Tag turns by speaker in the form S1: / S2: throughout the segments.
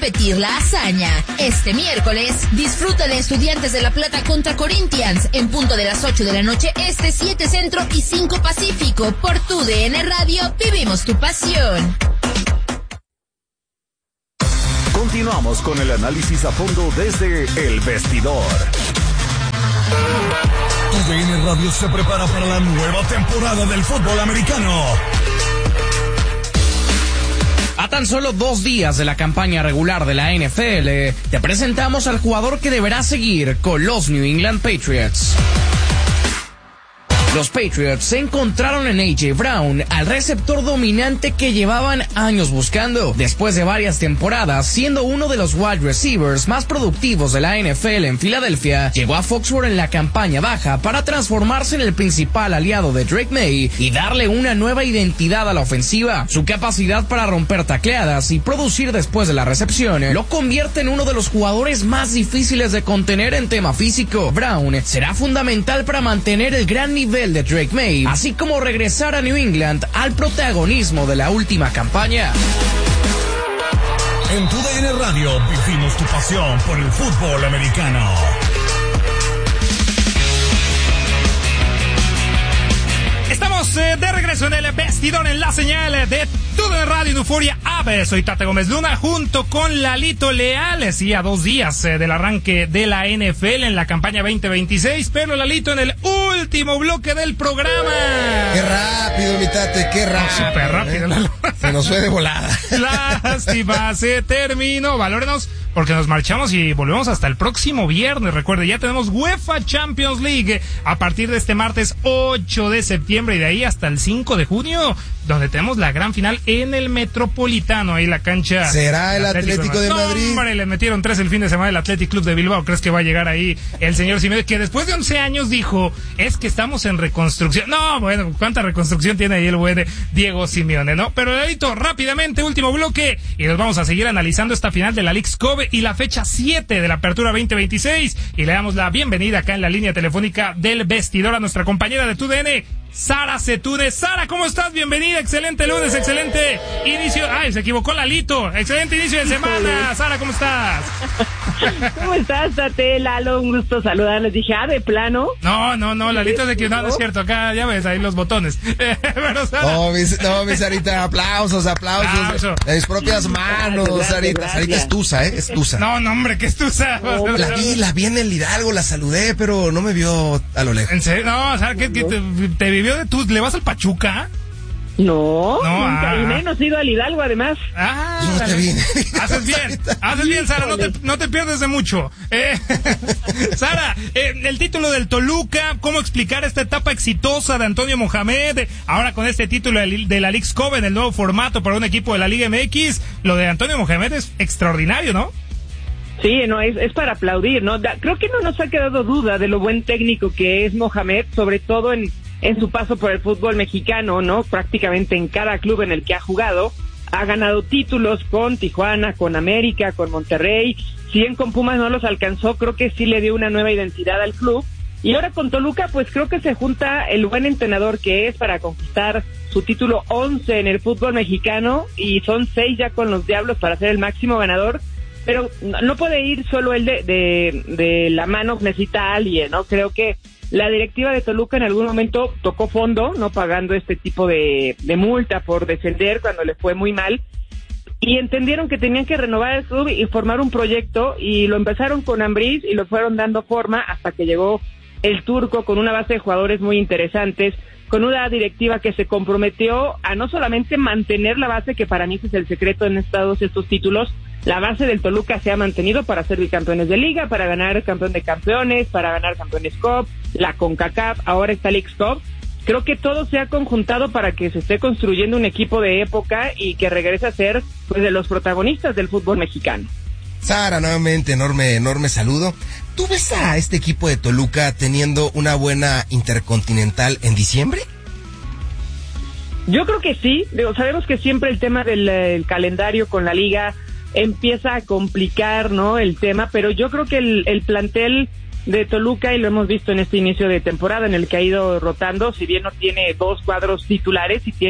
S1: repetir la hazaña. Este miércoles, disfruta de Estudiantes de La Plata contra Corinthians en punto de las 8 de la noche este, 7 Centro y 5 Pacífico. Por TUDN Radio, vivimos tu pasión.
S2: Continuamos con el análisis a fondo desde El Vestidor.
S3: TUDN Radio se prepara para la nueva temporada del fútbol americano.
S4: A tan solo 2 días de la campaña regular de la NFL, te presentamos al jugador que deberá seguir con los New England Patriots. Los Patriots se encontraron en A.J. Brown, al receptor dominante que llevaban años buscando. Después de varias temporadas, siendo uno de los wide receivers más productivos de la NFL en Filadelfia, llegó a Foxborough en la campaña baja para transformarse en el principal aliado de Drake May y darle una nueva identidad a la ofensiva. Su capacidad para romper tacleadas y producir después de la recepción lo convierte en uno de los jugadores más difíciles de contener en tema físico. Brown será fundamental para mantener el gran nivel de Drake May, así como regresar a New England al protagonismo de la última campaña.
S3: En TUDN Radio vivimos tu pasión por el fútbol americano.
S5: Estamos de regreso en el vestidor en la señal de TUDN Radio en Euforia Ave. Soy Tate Gómez Luna junto con Lalito Leal. Sí, a 2 días del arranque de la NFL en la campaña 2026. Pero Lalito, en el último bloque del programa.
S6: Qué rápido, mi Tate, qué rápido.
S5: Súper rápido, Lalo.
S6: Se nos fue de volada.
S5: Lástima, se terminó. Valórenos porque nos marchamos y volvemos hasta el próximo viernes. Recuerde, ya tenemos UEFA Champions League a partir de este martes 8 de septiembre y de ahí hasta el 5 de junio, donde tenemos la gran final en el Metropolitano, ahí la cancha.
S6: ¿Será el Atlético de Madrid?
S5: Hombre, le metieron 3 el fin de semana el Athletic Club de Bilbao. ¿Crees que va a llegar ahí el señor Simeone, que después de 11 años dijo, es que estamos en reconstrucción? No, bueno, ¿cuánta reconstrucción tiene ahí el buen Diego Simeone, no? Pero Lalito, rápidamente, último bloque, y nos vamos a seguir analizando esta final de la Leagues Cup y la fecha 7 de la Apertura 2026, y le damos la bienvenida acá en la línea telefónica del vestidor a nuestra compañera de TUDN, Sara Setúnez. Sara, ¿cómo estás? Bienvenida, excelente lunes, excelente inicio. Ay, se equivocó Lalito. Excelente inicio de semana. Sara, ¿cómo estás?
S7: ¿Cómo estás, Tate, Lalo? Un gusto saludarles. Dije, ¿de plano?
S5: No, Lalito es de que no es cierto. Acá ya ves, ahí los botones. Pero, Sara...
S6: mi Sarita, aplausos. De mis propias manos, Sarita. Sarita es tusa, es tusa.
S5: No, hombre, ¿qué es tusa?
S6: La vi en el Hidalgo, la saludé, pero no me vio a lo lejos.
S5: ¿En serio? No, Sara, ¿qué te vivió de tú? ¿Le vas al Pachuca?
S7: No, nunca, y menos ido al Hidalgo, además.
S6: No te vi.
S5: Haces bien, Sara, no te pierdes de mucho. Sara, el título del Toluca, ¿cómo explicar esta etapa exitosa de Antonio Mohamed? Ahora con este título de la Leagues Cup en el nuevo formato para un equipo de la Liga MX, lo de Antonio Mohamed es extraordinario, ¿no?
S7: Sí, no, es para aplaudir, ¿no? Creo que no nos ha quedado duda de lo buen técnico que es Mohamed, sobre todo en su paso por el fútbol mexicano, ¿no? Prácticamente en cada club en el que ha jugado, ha ganado títulos con Tijuana, con América, con Monterrey. Si bien con Pumas no los alcanzó, creo que sí le dio una nueva identidad al club. Y ahora con Toluca, pues creo que se junta el buen entrenador que es para conquistar su título 11 en el fútbol mexicano, y son 6 ya con los Diablos para ser el máximo ganador. Pero no puede ir solo él de la mano, necesita a alguien, ¿no? Creo que la directiva de Toluca en algún momento tocó fondo, no pagando este tipo de multa por descender cuando le fue muy mal, y entendieron que tenían que renovar el club y formar un proyecto, y lo empezaron con Ambriz y lo fueron dando forma hasta que llegó el Turco con una base de jugadores muy interesantes, con una directiva que se comprometió a no solamente mantener la base, que para mí ese es el secreto en estos títulos. La base del Toluca se ha mantenido para ser bicampeones de liga, para ganar campeón de campeones, para ganar campeones Cup, la CONCACAF, ahora está Leagues Cup. Creo que todo se ha conjuntado para que se esté construyendo un equipo de época y que regrese a ser, pues, de los protagonistas del fútbol mexicano.
S6: Sara, nuevamente, enorme saludo. ¿Tú ves a este equipo de Toluca teniendo una buena intercontinental en diciembre?
S7: Yo creo que sí. Sabemos que siempre el tema del calendario con la liga empieza a complicar, ¿no?, el tema, pero yo creo que el plantel de Toluca, y lo hemos visto en este inicio de temporada en el que ha ido rotando, si bien no tiene 2 cuadros titulares y tiene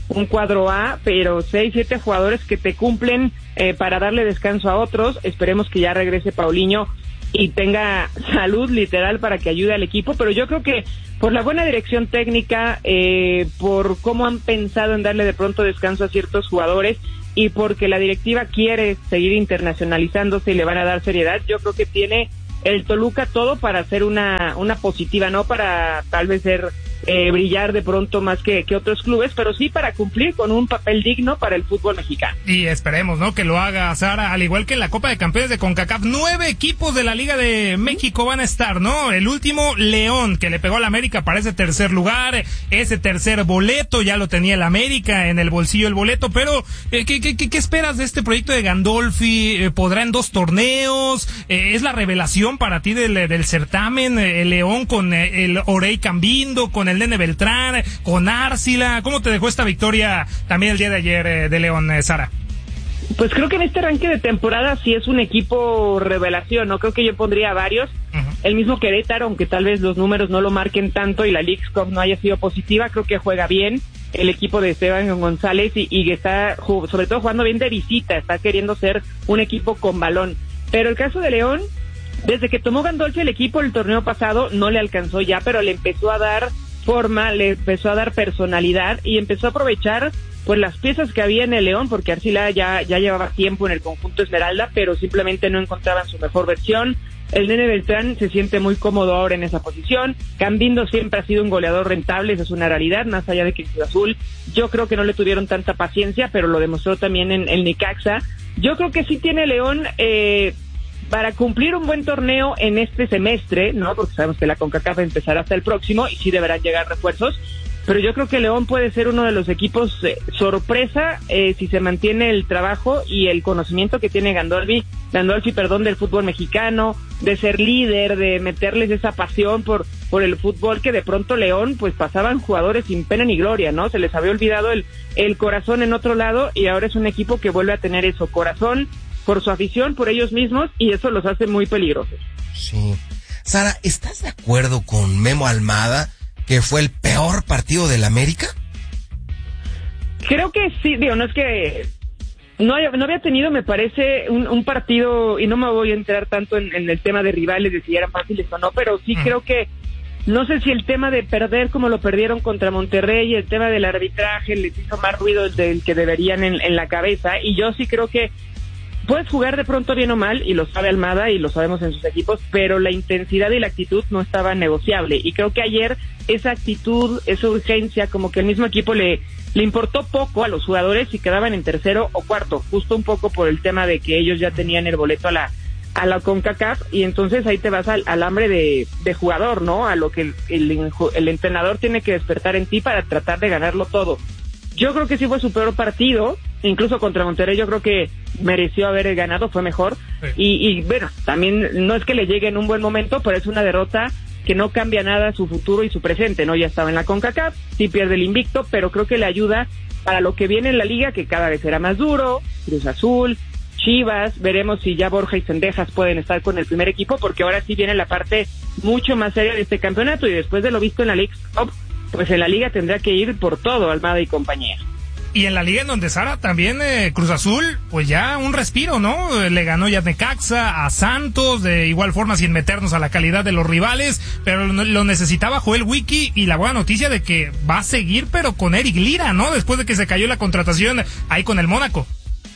S7: un cuadro A, pero 6, 7 jugadores que te cumplen para darle descanso a otros. Esperemos que ya regrese Paulinho y tenga salud literal para que ayude al equipo, pero yo creo que por la buena dirección técnica, por cómo han pensado en darle de pronto descanso a ciertos jugadores y porque la directiva quiere seguir internacionalizándose y le van a dar seriedad, yo creo que tiene el Toluca todo para hacer una positiva, no para tal vez ser brillar de pronto más que otros clubes, pero sí para cumplir con un papel digno para el fútbol mexicano.
S5: Y esperemos, ¿no?, que lo haga Sara, al igual que en la Copa de Campeones de CONCACAF. 9 equipos de la Liga de México van a estar, ¿no? El último, León, que le pegó al América para ese tercer lugar, ese tercer boleto, ya lo tenía el América en el bolsillo el boleto, pero ¿qué esperas de este proyecto de Gandolfi? ¿Podrá en 2 torneos? ¿Es la revelación para ti del certamen? El León con el Orey Cambindo, con el Nene Beltrán, con Árcila. ¿Cómo te dejó esta victoria también el día de ayer de León, Sara?
S7: Pues creo que en este arranque de temporada sí es un equipo revelación, ¿no? Creo que yo pondría varios. El mismo Querétaro, aunque tal vez los números no lo marquen tanto y la Leagues Cup no haya sido positiva, creo que juega bien el equipo de Esteban González y está sobre todo jugando bien de visita, está queriendo ser un equipo con balón. Pero el caso de León, desde que tomó Gandolfi el equipo el torneo pasado, no le alcanzó ya, pero le empezó a dar forma, le empezó a dar personalidad y empezó a aprovechar pues las piezas que había en el León, porque Arcila ya llevaba tiempo en el conjunto Esmeralda, pero simplemente no encontraban su mejor versión. El Nene Beltrán se siente muy cómodo ahora en esa posición. Cambindo siempre ha sido un goleador rentable, esa es una realidad, más allá de que en Cruz Azul yo creo que no le tuvieron tanta paciencia, pero lo demostró también en el Necaxa. Yo creo que sí tiene León para cumplir un buen torneo en este semestre, ¿no? Porque sabemos que la CONCACAF empezará hasta el próximo y sí deberán llegar refuerzos, pero yo creo que León puede ser uno de los equipos sorpresa si se mantiene el trabajo y el conocimiento que tiene Gandolfi, del fútbol mexicano, de ser líder, de meterles esa pasión por el fútbol, que de pronto León pues pasaban jugadores sin pena ni gloria, ¿no? Se les había olvidado el corazón en otro lado y ahora es un equipo que vuelve a tener eso, corazón, por su afición, por ellos mismos, y eso los hace muy peligrosos.
S6: Sí. Sara, ¿estás de acuerdo con Memo Almada que fue el peor partido del América?
S7: Creo que sí, digo, no es que no había tenido, me parece, un partido, y no me voy a entrar tanto en el tema de rivales, de si eran fáciles o no, pero sí creo que, no sé si el tema de perder como lo perdieron contra Monterrey, el tema del arbitraje les hizo más ruido del que deberían en la cabeza, y yo sí creo que puedes jugar de pronto bien o mal, y lo sabe Almada, y lo sabemos en sus equipos, pero la intensidad y la actitud no estaba negociable, y creo que ayer esa actitud, esa urgencia, como que el mismo equipo le importó poco a los jugadores y quedaban en tercero o cuarto, justo un poco por el tema de que ellos ya tenían el boleto a la CONCACAF, y entonces ahí te vas al hambre de jugador, ¿no? A lo que el entrenador tiene que despertar en ti para tratar de ganarlo todo. Yo creo que sí fue su peor partido, incluso contra Monterrey yo creo que mereció haber ganado, fue mejor, sí. Y bueno, también no es que le llegue en un buen momento, pero es una derrota que no cambia nada su futuro y su presente, ¿no? Ya estaba en la CONCACAF, sí pierde el invicto, pero creo que le ayuda para lo que viene en la liga, que cada vez será más duro, Cruz Azul, Chivas, veremos si ya Borja y Cendejas pueden estar con el primer equipo, porque ahora sí viene la parte mucho más seria de este campeonato, y después de lo visto en la Leagues Cup, pues en la liga tendrá que ir por todo Almada y compañía.
S5: Y en la liga en donde, Sara, también Cruz Azul, pues ya un respiro, ¿no? Le ganó ya Necaxa, a Santos, de igual forma sin meternos a la calidad de los rivales, pero lo necesitaba Joel Wiki, y la buena noticia de que va a seguir, pero con Eric Lira, ¿no? Después de que se cayó la contratación ahí con el Mónaco.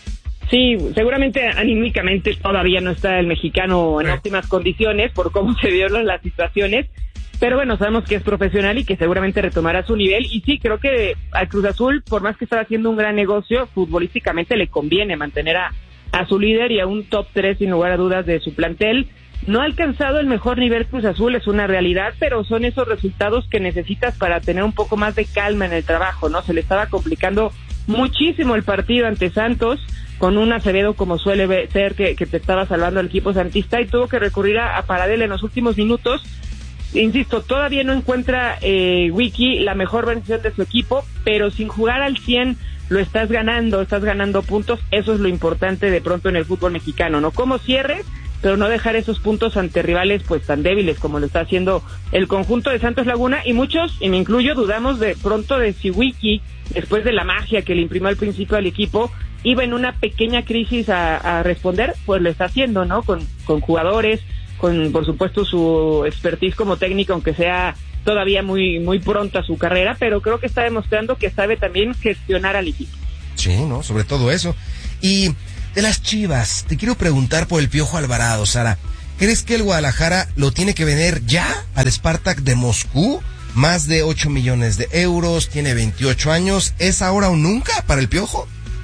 S7: Sí, seguramente anímicamente todavía no está el mexicano en óptimas condiciones por cómo se dieron las situaciones, pero bueno, sabemos que es profesional y que seguramente retomará su nivel, y sí, creo que al Cruz Azul, por más que estaba haciendo un gran negocio, futbolísticamente le conviene mantener a su líder y a un top 3 sin lugar a dudas de su plantel. No ha alcanzado el mejor nivel Cruz Azul, es una realidad, pero son esos resultados que necesitas para tener un poco más de calma en el trabajo, ¿no? Se le estaba complicando muchísimo el partido ante Santos, con un Acevedo como suele ser que te estaba salvando al equipo santista, y tuvo que recurrir a Paradela en los últimos minutos. Insisto, todavía no encuentra Wiki la mejor versión de su equipo, pero sin jugar al 100 estás ganando puntos, eso es lo importante de pronto en el fútbol mexicano, ¿no? Como cierres, pero no dejar esos puntos ante rivales pues tan débiles como lo está haciendo el conjunto de Santos Laguna, y muchos, y me incluyo, dudamos de pronto de si Wiki después de la magia que le imprimió al principio al equipo, iba en una pequeña crisis a responder, pues lo está haciendo, ¿no? Con jugadores, con por supuesto su expertise como técnico, aunque sea todavía muy pronta su carrera, pero creo que está demostrando que sabe también gestionar al equipo.
S6: Sí, ¿no? Sobre todo eso. Y de las Chivas, te quiero preguntar por el Piojo Alvarado, Sara. ¿Crees que el Guadalajara lo tiene que vender ya al Spartak de Moscú? Más de 8 millones de euros, tiene 28 años. ¿Es ahora o nunca para el Piojo?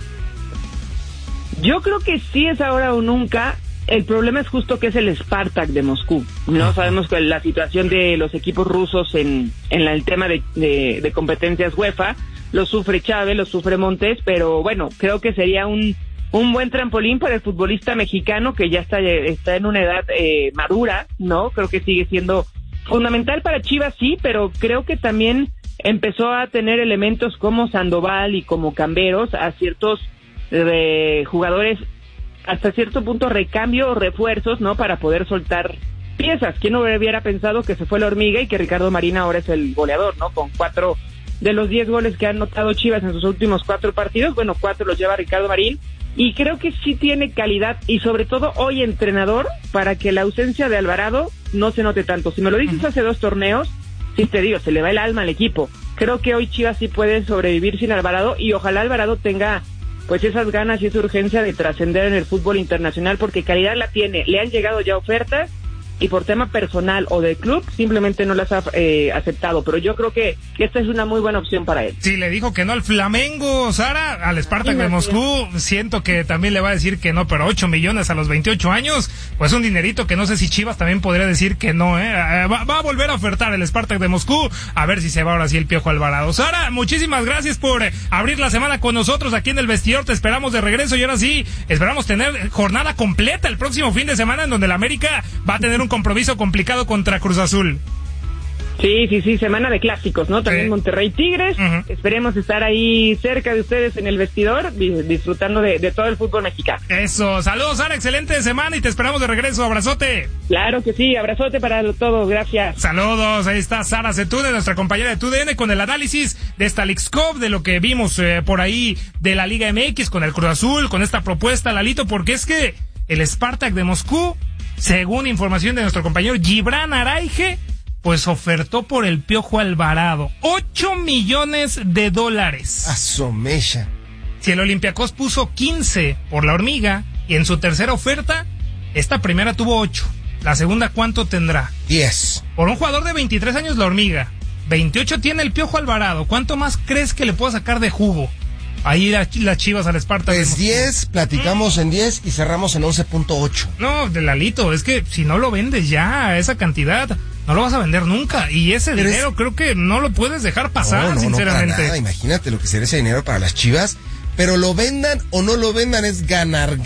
S7: Yo creo que sí es ahora o nunca. El problema es justo que es el Spartak de Moscú. No sabemos que la situación de los equipos rusos en el tema de competencias UEFA lo sufre Chávez, lo sufre Montes, pero bueno, creo que sería un buen trampolín para el futbolista mexicano que ya está en una edad madura, ¿no? Creo que sigue siendo fundamental para Chivas, sí, pero creo que también empezó a tener elementos como Sandoval y como Camberos, a ciertos jugadores hasta cierto punto recambio o refuerzos, ¿no? Para poder soltar piezas. ¿Quién no hubiera pensado que se fue la hormiga y que Ricardo Marín ahora es el goleador, ¿no? Con 4 de los 10 goles que han anotado Chivas en sus últimos 4 partidos, bueno, 4 los lleva Ricardo Marín, y creo que sí tiene calidad y sobre todo hoy entrenador para que la ausencia de Alvarado no se note tanto. Si me lo dices hace 2 torneos, sí te digo, se le va el alma al equipo. Creo que hoy Chivas sí puede sobrevivir sin Alvarado y ojalá Alvarado tenga pues esas ganas y esa urgencia de trascender en el fútbol internacional, porque calidad la tiene. Le han llegado ya ofertas y por tema personal o de club simplemente no las ha aceptado, pero yo creo que esta es una muy buena opción para él.
S5: Sí, le dijo que no al Flamengo, Sara, al Spartak de Moscú, siento que también le va a decir que no, pero 8 millones a los 28 años, pues un dinerito que no sé si Chivas también podría decir que no, va a volver a ofertar el Spartak de Moscú, a ver si se va ahora sí el Piojo Alvarado. Sara, muchísimas gracias por abrir la semana con nosotros aquí en El Vestidor, te esperamos de regreso y ahora sí, esperamos tener jornada completa el próximo fin de semana en donde el América va a tener un compromiso complicado contra Cruz Azul.
S7: Sí, semana de clásicos, ¿no? También Monterrey Tigres. Esperemos estar ahí cerca de ustedes en El Vestidor, disfrutando de todo el fútbol mexicano.
S5: Eso, saludos, Sara, excelente semana y te esperamos de regreso, abrazote.
S7: Claro que sí, abrazote para todos, gracias.
S5: Saludos, ahí está Sara Setúne, nuestra compañera de TUDN, con el análisis de esta Leagues Cup, de lo que vimos por ahí de la Liga MX, con el Cruz Azul, con esta propuesta, Lalito, porque es que el Spartak de Moscú, según información de nuestro compañero Gibran Araige, pues ofertó por el Piojo Alvarado $8 millones.
S6: Asomecha.
S5: Si el Olympiacos puso 15 por la hormiga y en su tercera oferta, esta primera tuvo 8. La segunda, ¿cuánto tendrá?
S6: 10.
S5: Por un jugador de 23 años la hormiga, 28 tiene el Piojo Alvarado. ¿Cuánto más crees que le pueda sacar de jugo? Ahí las Chivas al Spartak.
S6: Pues 10, platicamos en 10 y cerramos en 11.8.
S5: No, de Lalito, es que si no lo vendes ya a esa cantidad, no lo vas a vender nunca. Y ese dinero creo que no lo puedes dejar pasar, sinceramente.
S6: No, para nada. Imagínate lo que sería ese dinero para las Chivas. Pero lo vendan o no lo vendan es ganar.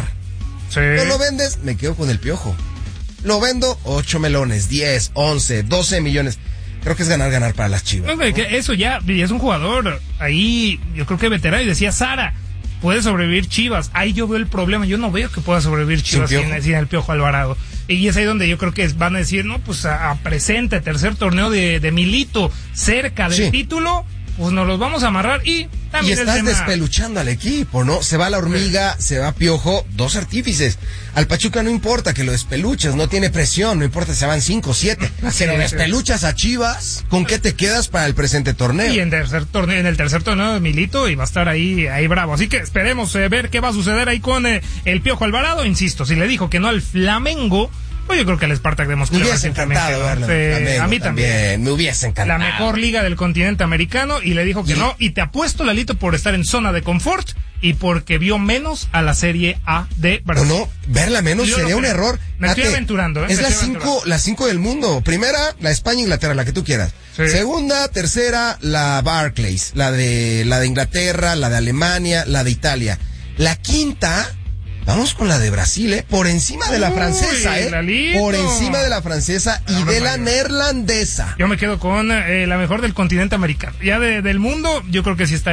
S5: Sí.
S6: No lo vendes, me quedo con el Piojo. Lo vendo, 8 melones, 10, 11, 12 millones. Creo que es ganar para las Chivas.
S5: No, que eso ya es un jugador ahí, yo creo que veterano, y decía Sara, puede sobrevivir Chivas. Ahí yo veo el problema, yo no veo que pueda sobrevivir Chivas sin el Piojo Alvarado. Y es ahí donde yo creo que van a decir, no, pues a presente, tercer torneo de Milito, cerca del título, pues nos los vamos a amarrar y también
S6: y estás despeluchando al equipo, ¿no? Se va la hormiga, se va Piojo, 2 artífices. Al Pachuca no importa que lo despeluches, no tiene presión, no importa si se van 5 o 7. Pero despeluchas a Chivas, ¿con qué te quedas para el presente torneo?
S5: Y en el tercer torneo de Milito, y va a estar ahí bravo. Así que esperemos ver qué va a suceder ahí con el Piojo Alvarado. Insisto, si le dijo que no al Flamengo, pues yo creo que el Spartak de Moscú.
S6: Me hubiese encantado verlo.
S5: A mí también.
S6: Me hubiese encantado.
S5: La mejor liga del continente americano, y le dijo que no. Y te apuesto, Lalito, por estar en zona de confort y porque vio menos a la Serie A de Brasil.
S6: No, verla menos sería un error.
S5: Me estoy aventurando.
S6: Es las 5 del mundo. Primera, la España-Inglaterra, la que tú quieras. Sí. Segunda, tercera, la Barclays, la de Inglaterra, la de Alemania, la de Italia. La quinta, vamos con la de Brasil, por encima de la francesa, por encima de la francesa y de la neerlandesa.
S5: Yo me quedo con la mejor del continente americano. Ya del mundo, yo creo que sí estaría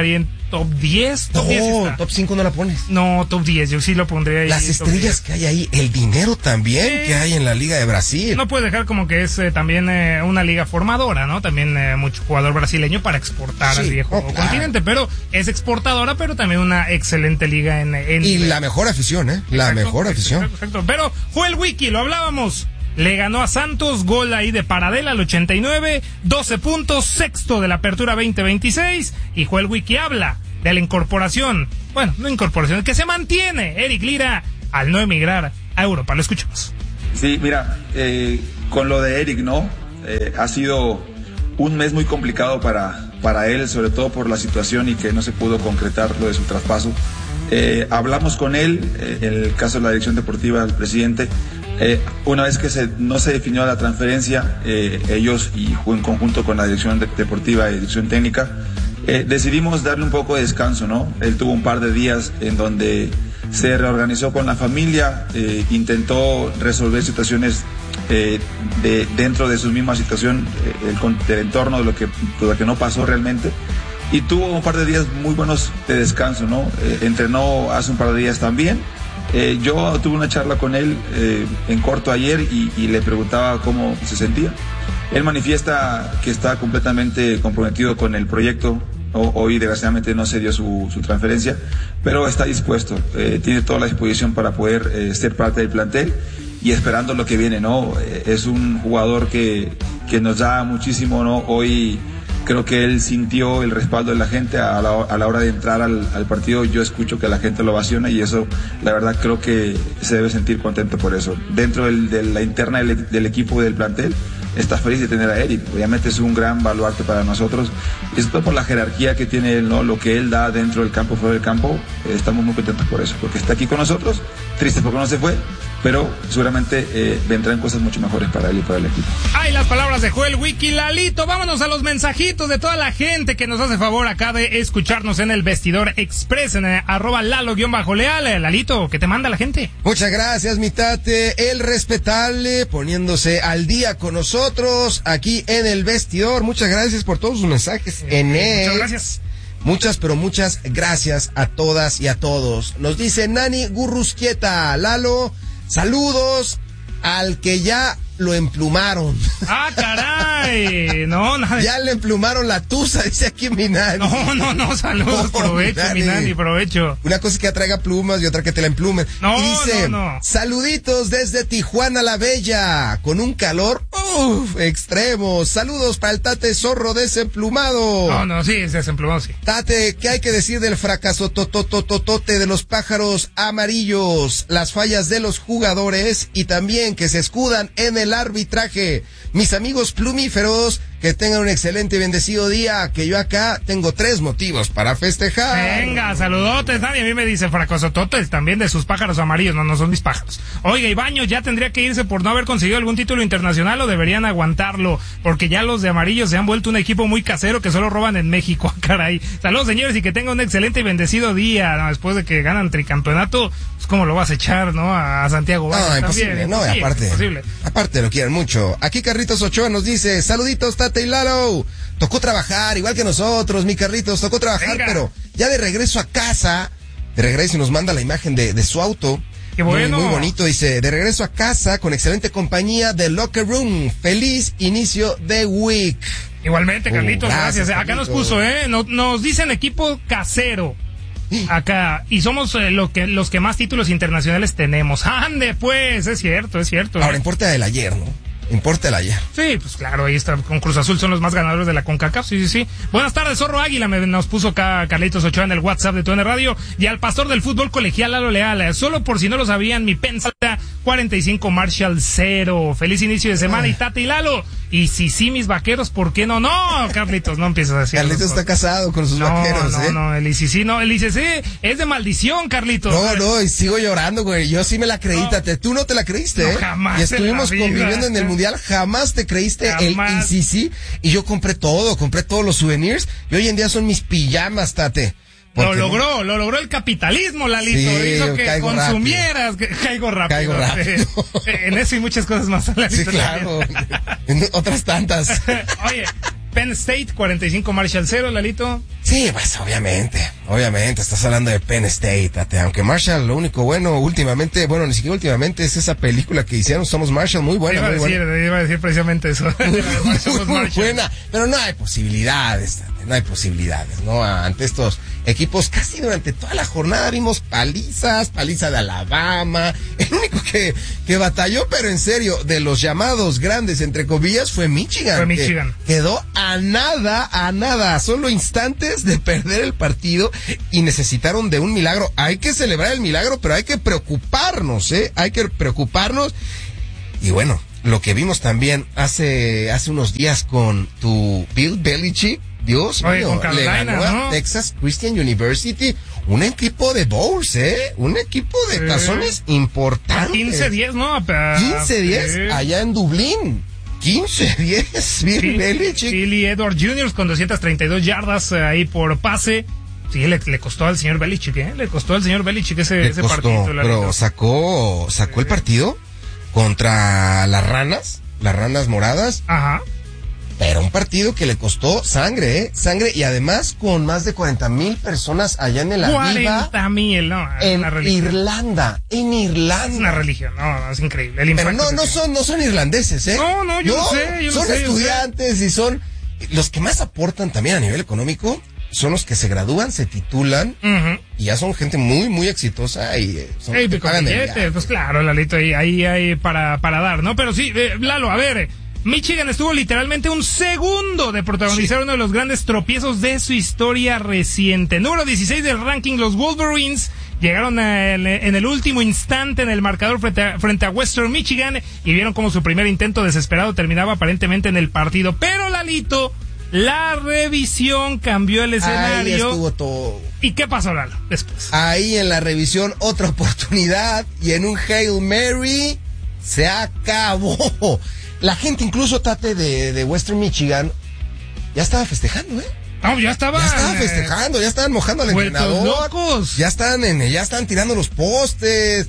S5: top 10. Top 10 está.
S6: Top 5 no la pones.
S5: No, top 10, yo sí lo pondría ahí.
S6: Las estrellas que hay ahí, el dinero también que hay en la Liga de Brasil.
S5: No puedes dejar como que es también una liga formadora, ¿no? También mucho jugador brasileño para exportar al viejo continente, pero es exportadora, pero también una excelente liga
S6: y la mejor afición, La mejor afición.
S5: Exacto. Pero Joel Wiki, lo hablábamos. Le ganó a Santos, gol ahí de Paradela al 89, 12 puntos, sexto de la apertura 2026, y Joel Wiki habla de la incorporación, que se mantiene Eric Lira al no emigrar a Europa. Lo escuchamos.
S8: Sí, mira, con lo de Eric, ¿no? Ha sido un mes muy complicado para él, sobre todo por la situación y que no se pudo concretar lo de su traspaso. Hablamos con él, en el caso de la dirección deportiva, el presidente. Una vez que no se definió la transferencia, ellos y en conjunto con la dirección deportiva y dirección técnica, decidimos darle un poco de descanso, ¿no? Él tuvo un par de días en donde se reorganizó con la familia, intentó resolver situaciones dentro de su misma situación, del entorno de lo que no pasó realmente, y tuvo un par de días muy buenos de descanso, ¿no? Entrenó hace un par de días también. Yo tuve una charla con él en corto ayer y le preguntaba cómo se sentía. Él manifiesta que está completamente comprometido con el proyecto. Hoy desgraciadamente no se dio su transferencia, pero está dispuesto, tiene toda la disposición para poder ser parte del plantel y esperando lo que viene, ¿no? Es un jugador que nos da muchísimo, ¿no? Hoy creo que él sintió el respaldo de la gente a la hora de entrar al partido. Yo escucho que la gente lo ovaciona y eso, la verdad, creo que se debe sentir contento por eso. Dentro de la interna del equipo del plantel, está feliz de tener a Eric. Obviamente es un gran baluarte para nosotros. Y esto por la jerarquía que tiene él, ¿no? Lo que él da dentro del campo, fuera del campo, estamos muy contentos por eso, porque está aquí con nosotros, triste porque no se fue, pero seguramente vendrán cosas mucho mejores para él y para el equipo.
S5: Ay, las palabras de Joel Wiki. Lalito, vámonos a los mensajitos de toda la gente que nos hace favor acá de escucharnos en el Vestidor Express, en @Lalo_Leal. Lalito, ¿qué te manda la gente?
S6: Muchas gracias, mi tate, el respetable, poniéndose al día con nosotros aquí en el Vestidor. Muchas gracias por todos sus mensajes en él.
S5: Muchas gracias.
S6: Muchas, pero muchas gracias a todas y a todos. Nos dice Nani Gurrusquieta: Lalo, saludos al que ya lo emplumaron.
S5: ¡Ah, caray! No, nada.
S6: Ya le emplumaron la tusa, dice aquí mi Nani.
S5: No, saludos, provecho, mi Nani, provecho.
S6: Una cosa es que traiga plumas y otra que te la emplumen.
S5: No,
S6: y dice,
S5: no.
S6: Saluditos desde Tijuana la Bella, con un calor extremo. Saludos para el Tate Zorro desemplumado.
S5: No, sí, desemplumado, sí.
S6: Tate, ¿qué hay que decir del fracaso totototote de los pájaros amarillos? Las fallas de los jugadores y también que se escudan en el arbitraje. Mis amigos plumíferos, que tengan un excelente y bendecido día, que yo acá tengo 3 motivos para festejar.
S5: Venga, saludotes. Nadie a mí me dice fracasototes también de sus pájaros amarillos. No son mis pájaros. Oiga, Ibaños ya tendría que irse por no haber conseguido algún título internacional, o deberían aguantarlo, porque ya los de amarillos se han vuelto un equipo muy casero que solo roban en México. Caray. Saludos, señores, y que tengan un excelente y bendecido día. No, después de que ganan tricampeonato, pues cómo lo vas a echar, ¿no? A Santiago Valle.
S6: No, imposible,
S5: también,
S6: no,
S5: sí,
S6: aparte.
S5: Imposible.
S6: Aparte lo quieren mucho. Aquí Carlitos Ochoa nos dice, saluditos Tate y Lalo. Tocó trabajar, igual que nosotros, mi Carlitos, tocó trabajar. Venga. Pero ya de regreso a casa, y nos manda la imagen de su auto.
S5: Qué bueno.
S6: Muy bonito, dice, de regreso a casa con excelente compañía de Locker Room. Feliz inicio de week.
S5: Igualmente, Carlitos, gracias.
S6: Carlitos.
S5: Acá nos puso, nos dicen equipo casero. Acá, y somos los que más títulos internacionales tenemos. Ande, pues, es cierto.
S6: Ahora importa el ayer, ¿no? Importa el ayer.
S5: Sí, pues claro, ahí está, con Cruz Azul son los más ganadores de la CONCACAF, sí. Buenas tardes, Zorro Águila, nos puso acá Carlitos Ochoa en el WhatsApp de TUDN Radio, y al pastor del fútbol colegial Lalo Leal, solo por si no lo sabían, mi pensalta 45 Marshall 0, feliz inicio de semana, y Tate y Lalo, y sí, mis vaqueros, ¿por qué no? No, Carlitos, no empieces así.
S6: Carlitos está casado con sus vaqueros,
S5: No, el ICC no, el ICC es de maldición, Carlitos.
S6: No, y sigo llorando, güey, yo sí me la creí, Tate, tú no te la creíste,
S5: no, jamás.
S6: Y estuvimos conviviendo en el Mundial, jamás te creíste jamás. El ICC, y yo compré todos los souvenirs, y hoy en día son mis pijamas, Tate.
S5: Lo logró el capitalismo, Lalito. Sí, hizo que consumieras, caigo rápido. En eso y muchas cosas más, Lalito.
S6: Sí, claro. En otras tantas.
S5: Oye, Penn State 45 Marshall 0, Lalito.
S6: Sí, pues obviamente, estás hablando de Penn State, aunque Marshall, lo único bueno últimamente, bueno, ni siquiera últimamente, es esa película que hicieron, Somos Marshall, muy buena,
S5: iba a decir precisamente eso.
S6: muy buena, pero no hay posibilidades, ¿no? Ante estos equipos, casi durante toda la jornada vimos paliza de Alabama, el único que batalló, pero en serio, de los llamados grandes, entre comillas, fue Michigan. Quedó a nada, solo instantes de perder el partido y necesitaron de un milagro. Hay que celebrar el milagro, pero hay que preocuparnos, y bueno, lo que vimos también hace unos días con tu Bill Belichick, Dios mío, le ganó a Texas Christian University, un equipo de bowls, un equipo de tazones importantes.
S5: 15-10, ¿no?
S6: 15-10 allá en Dublín. 15-10, Bill Belichick.
S5: Billy Edwards Jr. con 232 yardas ahí por pase. Sí, le costó al señor Belichick, Le costó al señor Belichick ese partido.
S6: Pero sacó el partido contra las ranas moradas.
S5: Ajá.
S6: Pero un partido que le costó sangre, y además con más de 40,000 personas allá en el Aviva.
S5: 40,000, ¿no?
S6: En Irlanda.
S5: Es una religión, no, es increíble.
S6: Pero no son irlandeses,
S5: No, yo lo sé.
S6: Son estudiantes y son los que más aportan también a nivel económico. Son los que se gradúan, se titulan, y ya son gente muy, muy exitosa y son los que pagan el viaje.
S5: Pues claro, Lalito, ahí hay para dar, ¿no? Pero sí, Lalo, a ver, Michigan estuvo literalmente un segundo de protagonizar uno de los grandes tropiezos de su historia reciente. Número 16 del ranking, los Wolverines llegaron en el último instante en el marcador frente a Western Michigan y vieron cómo su primer intento desesperado terminaba aparentemente en el partido. Pero, Lalito, la revisión cambió el escenario.
S6: Ahí estuvo todo.
S5: ¿Y qué pasó, Lalo, después?
S6: Ahí en la revisión, otra oportunidad, y en un Hail Mary se acabó. La gente, incluso Tate de Western Michigan, ya estaba festejando,
S5: No, ya estaban
S6: festejando, ya estaban mojando al entrenador.
S5: Locos.
S6: Ya están tirando los postes.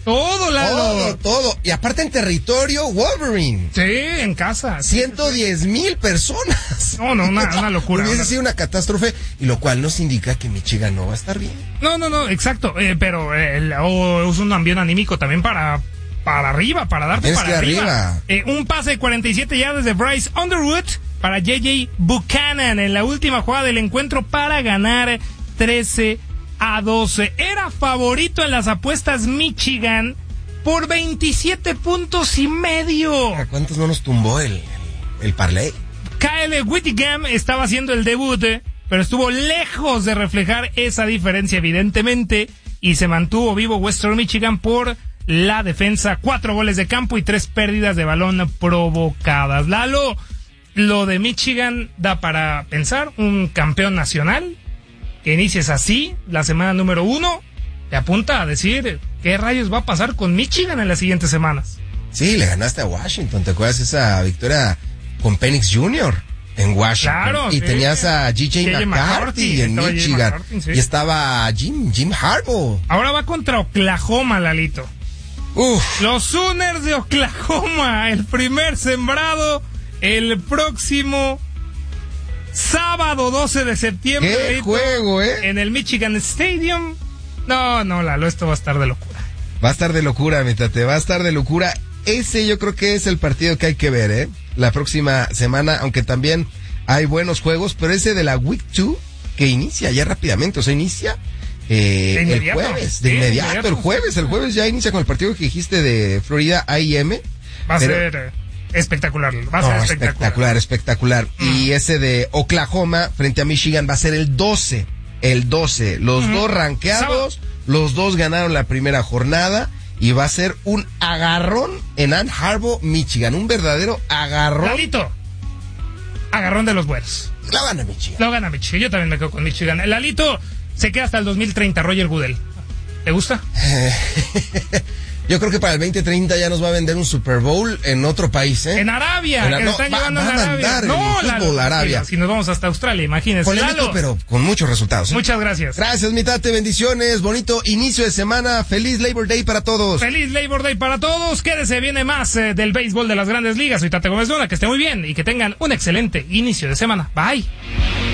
S6: Todo. Y aparte en territorio Wolverine.
S5: Sí, en casa.
S6: 110,000 personas.
S5: No, una locura.
S6: Hubiese sido una catástrofe, y lo cual nos indica que Michigan no va a estar bien.
S5: No, exacto. Pero es un ambiente anímico también para arriba, para darte para arriba. Un pase de 47 yardas de Bryce Underwood para J.J. Buchanan en la última jugada del encuentro para ganar 13-12. Era favorito en las apuestas Michigan por 27 puntos y medio.
S6: ¿A cuántos no nos tumbó el parlay?
S5: Kyle Whittingham estaba haciendo el debut, pero estuvo lejos de reflejar esa diferencia evidentemente, y se mantuvo vivo Western Michigan por la defensa, 4 goles de campo y 3 pérdidas de balón provocadas. Lalo, lo de Michigan da para pensar, un campeón nacional, que inicies así la semana número 1, te apunta a decir qué rayos va a pasar con Michigan en las siguientes semanas.
S6: Sí, le ganaste a Washington, ¿te acuerdas esa victoria con Penix Jr. en Washington?
S5: Claro,
S6: y tenías a J.J. McCarthy en Michigan,
S5: sí.
S6: Y estaba Jim Harbaugh.
S5: Ahora va contra Oklahoma, Lalito. Los Sooners de Oklahoma, el primer sembrado, el próximo sábado 12 de septiembre.
S6: ¡Qué juego,
S5: En el Michigan Stadium. No, Lalo, esto va a estar de locura.
S6: Va a estar de locura, mi tate, va a estar de locura. Ese yo creo que es el partido que hay que ver, la próxima semana, aunque también hay buenos juegos, pero ese de la Week 2, que inicia ya rápidamente, inicia el jueves, de inmediato, el jueves ya inicia con el partido que dijiste de Florida A&M.
S5: Va a ser espectacular,
S6: espectacular. Y ese de Oklahoma frente a Michigan va a ser el 12. Los dos rankeados, los dos ganaron la primera jornada, y va a ser un agarrón en Ann Arbor, Michigan, un verdadero agarrón.
S5: Lalito, agarrón de los buenos.
S6: Lo gana Michigan.
S5: Yo también me quedo con Michigan. Lalito se queda hasta el 2030, Roger Goodell. ¿Te gusta?
S6: Yo creo que para el 2030 ya nos va a vender un Super Bowl en otro país,
S5: En Arabia, que lo están llevando en Arabia.
S6: Fútbol Arabia.
S5: Si nos vamos hasta Australia, imagínense.
S6: Polémico, pero con muchos resultados.
S5: Muchas gracias.
S6: Gracias, mi tate, bendiciones, bonito inicio de semana, feliz Labor Day para todos.
S5: Feliz Labor Day para todos, quédese, viene más del béisbol de las Grandes Ligas. Soy Tate Gómez Luna, que esté muy bien y que tengan un excelente inicio de semana. Bye.